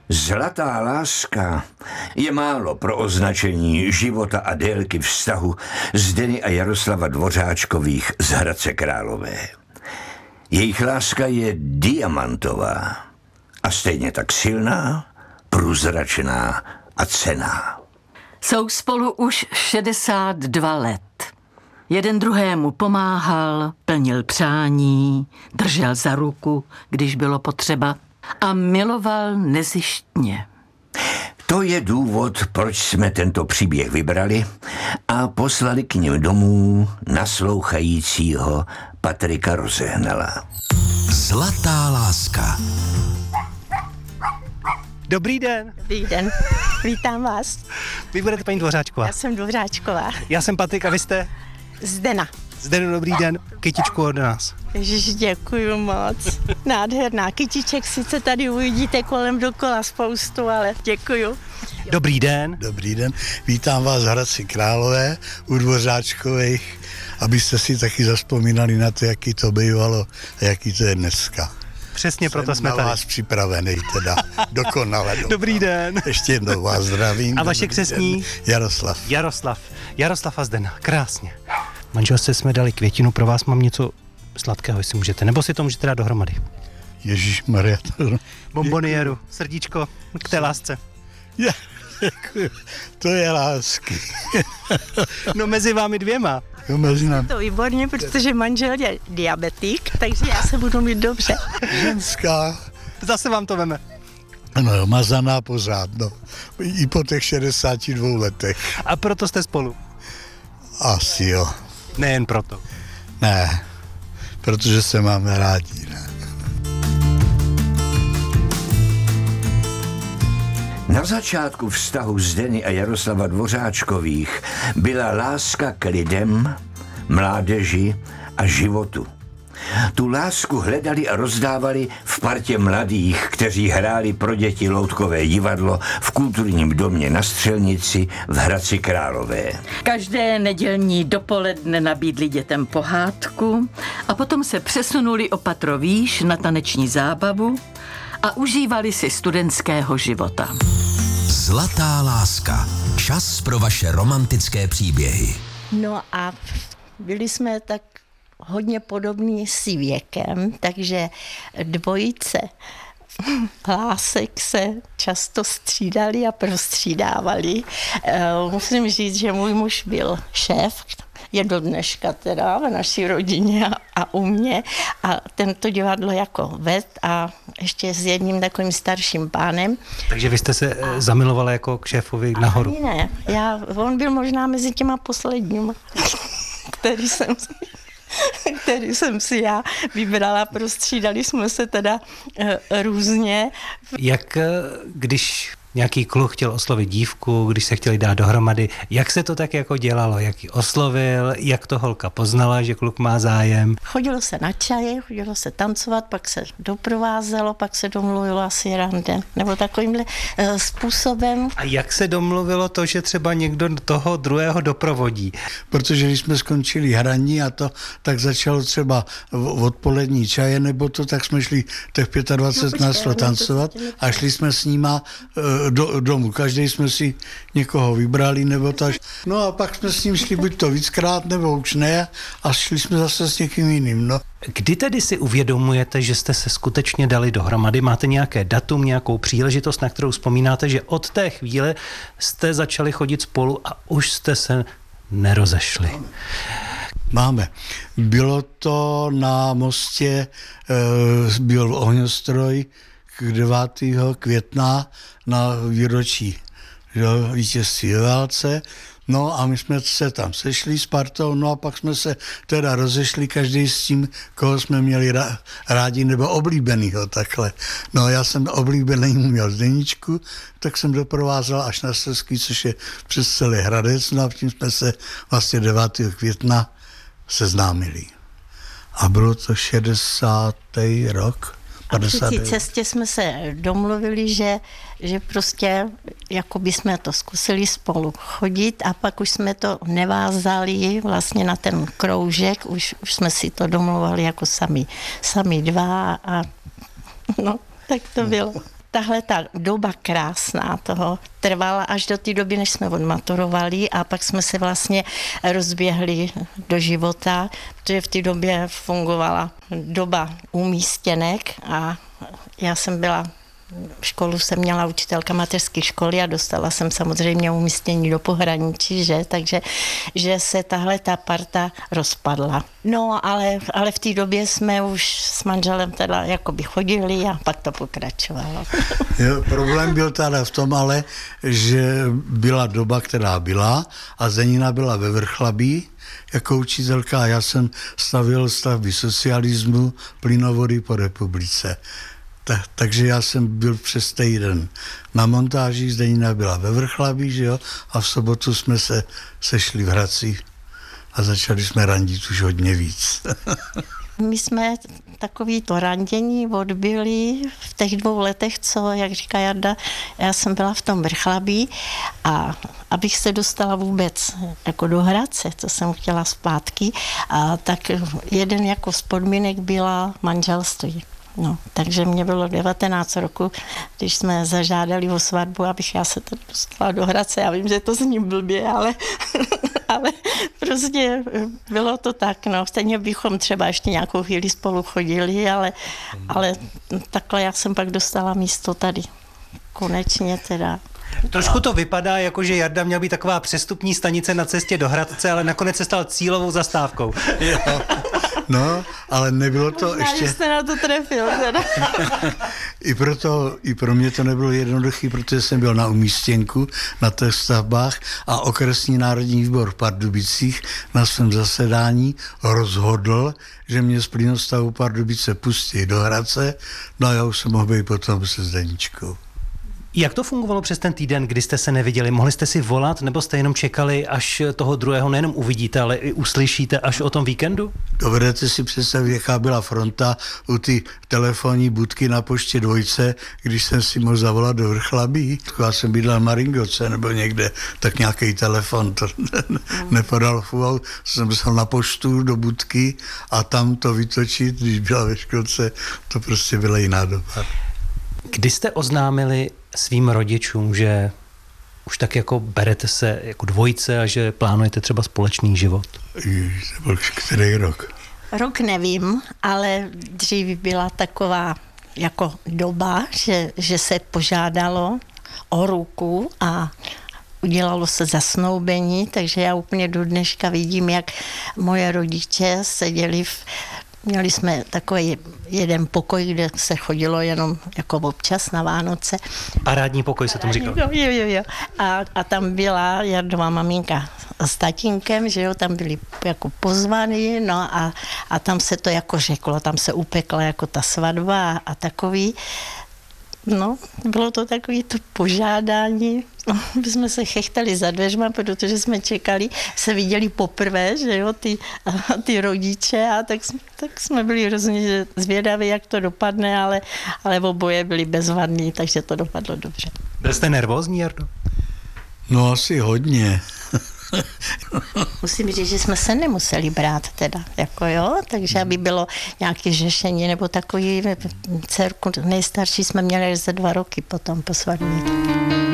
Zlatá láska je málo pro označení života a délky vztahu Zdeny a Jaroslava Dvořáčkových z Hradce Králové. Jejich láska je diamantová a stejně tak silná, průzračná a cenná. Jsou spolu už 62 let. Jeden druhému pomáhal, plnil přání, držel za ruku, když bylo potřeba, a miloval nezištně. To je důvod, proč jsme tento příběh vybrali a poslali k nim domů naslouchajícího Patrika Rozehnala. Zlatá láska. Dobrý den. Dobrý den, vítám vás. Vy budete paní Dvořáčková. Já jsem Dvořáčková. Já jsem Patrik a vy jste? Zdena. Zdenu, dobrý den. Kytičku od nás. Ježiš, děkuju moc. Nádherná. Kytiček sice tady uvidíte kolem dokola spoustu, ale děkuju. Dobrý den. Dobrý den. Vítám vás v Hradci Králové u Dvořáčkových, abyste si taky zavzpomínali na to, jaký to bývalo a jaký to je dneska. Přesně proto jsme na tady. vás připravený, teda dokonale. Dobrý den. Ještě jednou vás zdravím. A vaše křestní? Jaroslav. Jaroslav a Zdena. Krásně. Manželce jsme dali květinu, pro vás mám něco sladkého, jestli můžete, nebo si to můžete dát dohromady. Ježišmarja. Bombonieru, srdíčko k té lásce. Děkuji. To je lásky. No mezi vámi dvěma. Jo, mezi námi. To výborně, protože manžel je diabetik, takže já se budu mít dobře. Ženská. Zase vám to veme. No, mazaná pořád, no. I po těch 62 letech. A proto jste spolu? Asi jo. Nejen proto. Ne, protože se máme rádi, ne. Na začátku vztahu Zdeny a Jaroslava Dvořáčkových byla láska k lidem, mládeži a životu. Tu lásku hledali a rozdávali v partě mladých, kteří hráli pro děti loutkové divadlo v kulturním domě na Střelnici v Hradci Králové. Každé nedělní dopoledne nabídli dětem pohádku a potom se přesunuli o patro výš na taneční zábavu a užívali si studentského života. Zlatá láska. Čas pro vaše romantické příběhy. No a byli jsme tak hodně podobní si věkem, takže dvojice lásek se často střídali a prostřídávali. Musím říct, že můj muž byl šéf, je do dneška teda v naší rodině a u mě, a tento divadlo jako ved a ještě s jedním takovým starším pánem. Takže vy jste se zamilovala jako k šéfovi nahoru? Ne, on byl možná mezi těma posledním, který jsem si já vybrala, prostřídali jsme se teda různě. Jak když nějaký kluk chtěl oslovit dívku, když se chtěli dát dohromady, jak se to tak jako dělalo? Jak ji oslovil, jak to holka poznala, že kluk má zájem? Chodilo se na čaje, chodilo se tancovat, pak se doprovázelo, pak se domluvilo asi rande, nebo takovýmhle způsobem. A jak se domluvilo to, že třeba někdo toho druhého doprovodí? Protože když jsme skončili hraní a to, tak začalo třeba odpolední čaje, nebo to, tak jsme šli těch 25 nás tancovat a šli jsme s nima domů. Každý jsme si někoho vybrali, nebo tak. No a pak jsme s ním šli buď to víckrát, nebo už ne, a šli jsme zase s někým jiným, no. Kdy tedy si uvědomujete, že jste se skutečně dali dohromady? Máte nějaké datum, nějakou příležitost, na kterou vzpomínáte, že od té chvíle jste začali chodit spolu a už jste se nerozešli? Máme. Bylo to na mostě, byl ohňostroj k 9. května na výročí vítězství ve válce. No a my jsme se tam sešli s partou, no a pak jsme se teda rozešli každý s tím, koho jsme měli rádi nebo oblíbenýho takhle. No já jsem oblíbený měl Zdeničku, tak jsem doprovázel až na Slezský, což je přes celý Hradec, no a tím jsme se vlastně 9. května seznámili. A bylo to 60. rok. A při té cestě jsme se domluvili, že prostě jako by jsme to zkusili spolu chodit a pak už jsme to nevázali vlastně na ten kroužek, už jsme si to domluvali jako sami dva a no, tak to bylo. tahle ta doba krásná toho trvala až do té doby, než jsme odmaturovali a pak jsme se vlastně rozběhli do života, protože v té době fungovala doba umístěnek a já jsem byla školu jsem měla učitelka mateřské školy a dostala jsem samozřejmě umístění do pohraničí, že? Takže že se tahle ta parta rozpadla. No, ale v té době jsme už s manželem teda jakoby chodili a pak to pokračovalo. Jo, problém byl teda v tom ale, že byla doba, která byla a Zdenina byla ve Vrchlabí jako učitelka a já jsem stavil stavby socialismu, plynovody po republice. Takže já jsem byl přes týden na montáži, Zdenina byla ve Vrchlabí, že jo, a v sobotu jsme se sešli v Hradci a začali jsme randit už hodně víc. My jsme takový to randění odbyli v těch 2 letech, co, jak říká Jarda, já jsem byla v tom Vrchlabí a abych se dostala vůbec jako do Hradce, co jsem chtěla zpátky, a tak jeden jako z podmínek byla manželství. No, takže mě bylo 19 roku, když jsme zažádali o svatbu, abych já se tady dostala do Hradce. Já vím, že to zní blbě, ale prostě bylo to tak. No. Stejně bychom třeba ještě nějakou chvíli spolu chodili, ale takhle já jsem pak dostala místo tady. Konečně teda. Trošku to vypadá, jako že Jarda měl být taková přestupní stanice na cestě do Hradce, ale nakonec se stal cílovou zastávkou. Jo. No, ale nebylo to možná, ještě... jste na to trefil. Teda. I pro mě to nebylo jednoduché, protože jsem byl na umístěnku na těch stavbách a okresní národní výbor v Pardubicích na svém zasedání rozhodl, že mě z plynostavu Pardubice pustí do Hradce, no a já už jsem mohl být potom se Zdeničkou. Jak to fungovalo přes ten týden, kdy jste se neviděli? Mohli jste si volat, nebo jste jenom čekali, až toho druhého nejenom uvidíte, ale i uslyšíte až o tom víkendu? Dovedete si představit, jaká byla fronta u ty telefonní budky na Poště 2, když jsem si mohl zavolat do Vrchlabí. Já jsem bydlel v Maringoce nebo někde, tak nějaký telefon to nepodal fůl. Jsem musel na poštu do budky a tam to vytočit, když byla ve školce, to prostě byla jiná doba. Kdy jste oznámili svým rodičům, že už tak jako berete se jako dvojice a že plánujete třeba společný život? To byl který rok? Rok nevím, ale dřív byla taková jako doba, že se požádalo o ruku a udělalo se zasnoubení, takže já úplně do dneška vidím, jak moje rodiče seděli měli jsme takový jeden pokoj, kde se chodilo jenom jako občas na Vánoce. Parádní pokoj se tomu říkal. Jo. A tam byla Jardová maminka s tatínkem, že jo, tam byli jako pozvaní, no a tam se to jako řeklo, tam se upekla jako ta svatba a takový. No, bylo to takový to požádání, no, my jsme se chechtali za dveřma, protože jsme čekali, se viděli poprvé, že jo, ty rodiče a tak jsme byli hrozně zvědaví, jak to dopadne, ale oboje byli bezvadní, takže to dopadlo dobře. Byl jste nervózní, Jardo? No asi hodně. Musím říct, že jsme se nemuseli brát teda, jako jo, takže aby bylo nějaké řešení nebo takový, dcerku nejstarší jsme měli za 2 roky potom po svatbě.